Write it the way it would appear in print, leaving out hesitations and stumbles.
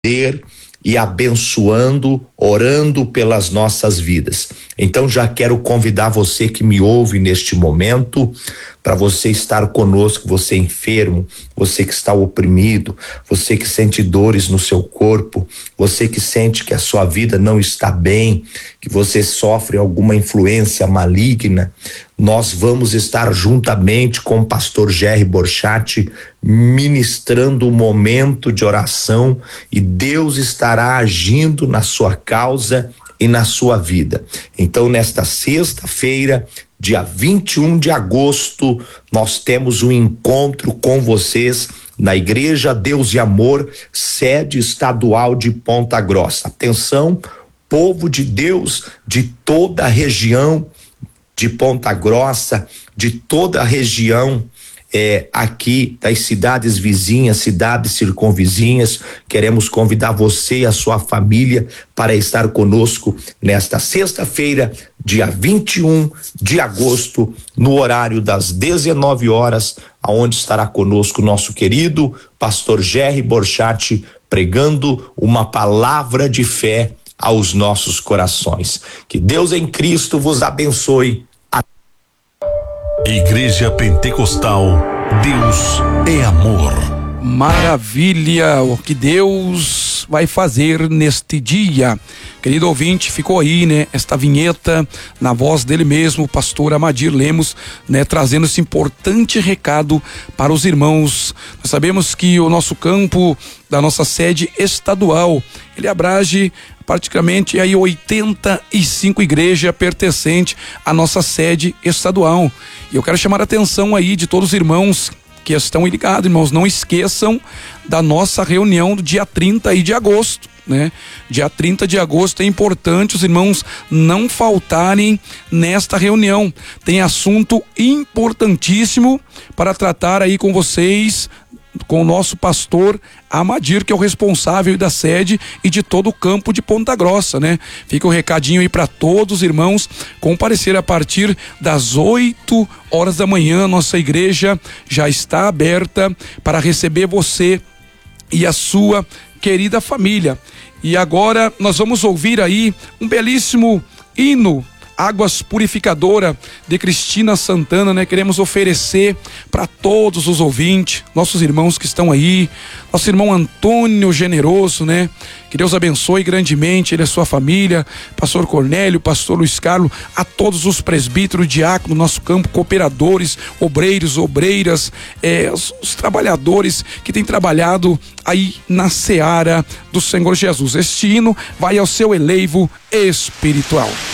e abençoando, orando pelas nossas vidas. Então já quero convidar você que me ouve neste momento para você estar conosco, você enfermo, você que está oprimido, você que sente dores no seu corpo, você que sente que a sua vida não está bem, que você sofre alguma influência maligna. Nós vamos estar juntamente com o pastor Jerry Borchatti ministrando um momento de oração e Deus estará agindo na sua causa e na sua vida. Então, nesta sexta-feira, dia 21 de agosto, nós temos um encontro com vocês na Igreja Deus e Amor, sede estadual de Ponta Grossa. Atenção, povo de Deus de toda a região de Ponta Grossa, de toda a região aqui das cidades vizinhas, cidades circunvizinhas. Queremos convidar você e a sua família para estar conosco nesta sexta-feira, dia 21 de agosto, no horário das 19 horas, aonde estará conosco nosso querido pastor Jerry Borchatti pregando uma palavra de fé aos nossos corações. Que Deus em Cristo vos abençoe. Igreja Pentecostal, Deus é amor. Maravilha, o que Deus vai fazer neste dia. Querido ouvinte, ficou aí, né, esta vinheta na voz dele mesmo, o pastor Amadir Lemos, né, trazendo esse importante recado para os irmãos. Nós sabemos que o nosso campo da nossa sede estadual, ele abrange praticamente aí 85 igrejas pertencentes à nossa sede estadual. E eu quero chamar a atenção aí de todos os irmãos que estão ligados, irmãos, não esqueçam da nossa reunião do dia 30 aí de agosto, né? Dia 30 de agosto é importante os irmãos não faltarem nesta reunião. Tem assunto importantíssimo para tratar aí com vocês, com o nosso pastor Amadir, que é o responsável da sede e de todo o campo de Ponta Grossa, né? Fica o recadinho aí para todos os irmãos comparecer a partir das 8 horas da manhã. Nossa igreja já está aberta para receber você e a sua querida família. E agora nós vamos ouvir aí um belíssimo hino, Águas Purificadora, de Cristina Santana, né? Queremos oferecer para todos os ouvintes, nossos irmãos que estão aí, nosso irmão Antônio Generoso, né? Que Deus abençoe grandemente ele e a sua família, pastor Cornélio, pastor Luiz Carlos, a todos os presbíteros, diáconos, nosso campo, cooperadores, obreiros, obreiras, os trabalhadores que têm trabalhado aí na seara do Senhor Jesus. Este hino vai ao seu elevo espiritual.